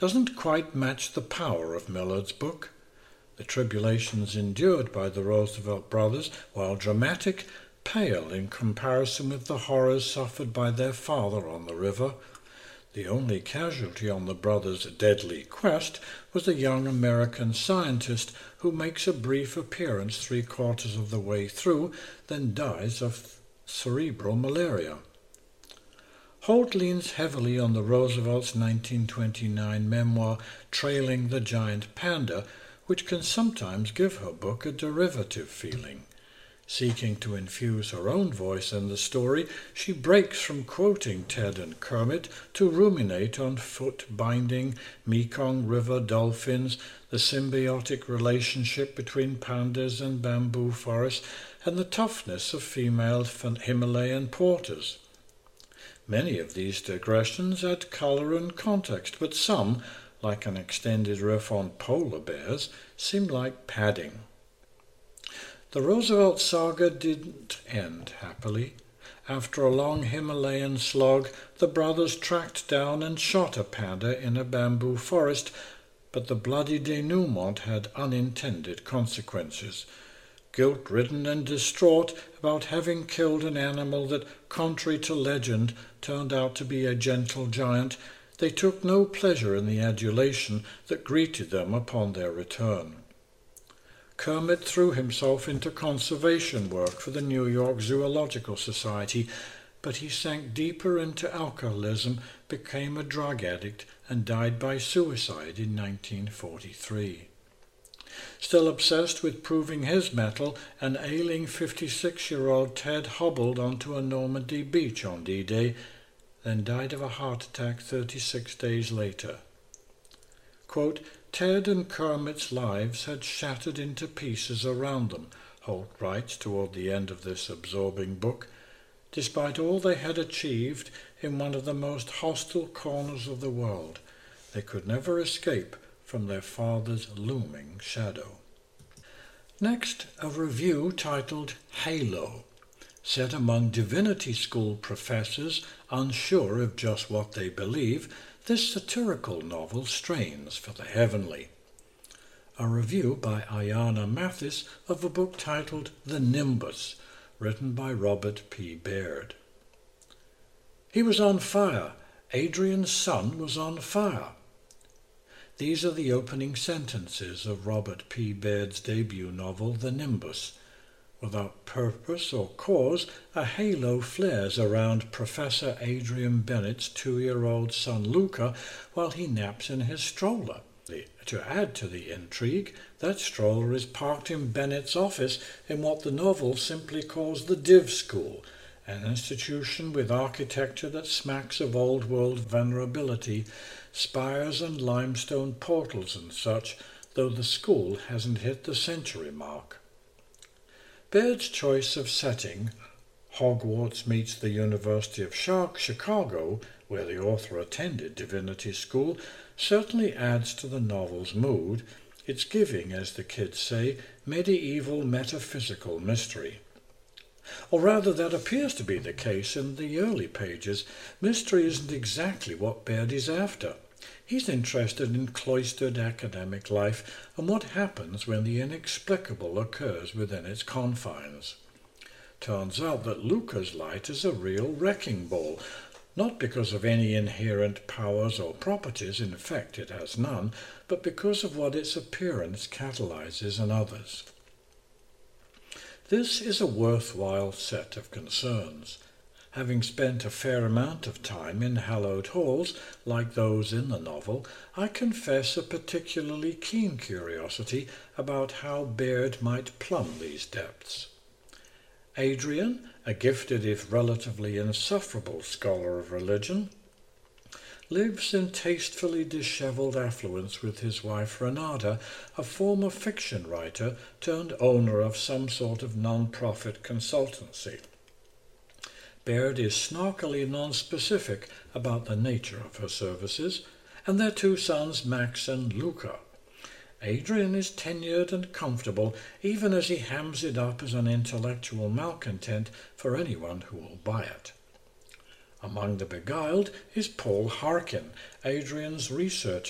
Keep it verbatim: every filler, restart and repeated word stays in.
doesn't quite match the power of Millard's book. The tribulations endured by the Roosevelt brothers, while dramatic, pale in comparison with the horrors suffered by their father on the river. The only casualty on the brothers' deadly quest was a young American scientist who makes a brief appearance three quarters of the way through, then dies of cerebral malaria. Holt leans heavily on the Roosevelt's nineteen twenty-nine memoir Trailing the Giant Panda, which can sometimes give her book a derivative feeling. Seeking to infuse her own voice in the story, she breaks from quoting Ted and Kermit to ruminate on foot-binding, Mekong River dolphins, the symbiotic relationship between pandas and bamboo forests, and the toughness of female Himalayan porters. Many of these digressions add colour and context, but some, like an extended riff on polar bears, seem like padding. The Roosevelt saga didn't end happily. After a long Himalayan slog, the brothers tracked down and shot a panda in a bamboo forest, but the bloody denouement had unintended consequences. Guilt-ridden and distraught about having killed an animal that, contrary to legend, turned out to be a gentle giant, they took no pleasure in the adulation that greeted them upon their return. Kermit threw himself into conservation work for the New York Zoological Society, but he sank deeper into alcoholism, became a drug addict, and died by suicide in nineteen forty-three. Still obsessed with proving his mettle, an ailing fifty-six-year-old Ted hobbled onto a Normandy beach on D-Day, then died of a heart attack thirty-six days later. Quote, Ted and Kermit's lives had shattered into pieces around them, Holt writes toward the end of this absorbing book, despite all they had achieved in one of the most hostile corners of the world. They could never escape from their father's looming shadow. Next, a review titled Halo, set among divinity school professors unsure of just what they believe. This satirical novel strains for the heavenly. A review by Ayanna Mathis of a book titled The Nimbus, written by Robert P. Baird. He was on fire. Adrian's son was on fire. These are the opening sentences of Robert P. Baird's debut novel, The Nimbus. Without purpose or cause, a halo flares around Professor Adrian Bennett's two-year-old son Luca while he naps in his stroller. To add to the intrigue, that stroller is parked in Bennett's office in what the novel simply calls the Div School, an institution with architecture that smacks of old-world venerability, spires and limestone portals and such, though the school hasn't hit the century mark. Baird's choice of setting, Hogwarts meets the University of Chicago, where the author attended divinity school, certainly adds to the novel's mood. It's giving, as the kids say, medieval metaphysical mystery. Or rather, that appears to be the case in the early pages. Mystery isn't exactly what Baird is after. He's interested in cloistered academic life and what happens when the inexplicable occurs within its confines. Turns out that Luca's light is a real wrecking ball, not because of any inherent powers or properties, in fact it has none, but because of what its appearance catalyzes in others. This is a worthwhile set of concerns. Having spent a fair amount of time in hallowed halls, like those in the novel, I confess a particularly keen curiosity about how Baird might plumb these depths. Adrian, a gifted if relatively insufferable scholar of religion, lives in tastefully dishevelled affluence with his wife Renata, a former fiction writer turned owner of some sort of non-profit consultancy. Baird is snarkily non-specific about the nature of her services, and their two sons, Max and Luca. Adrian is tenured and comfortable, even as he hams it up as an intellectual malcontent for anyone who will buy it. Among the beguiled is Paul Harkin, Adrian's research